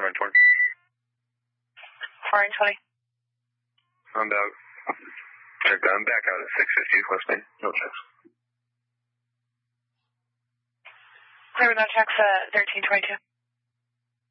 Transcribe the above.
420. 420. I'm out. Check that. I'm back out at 650 West Main. No checks. There were no checks at 1322.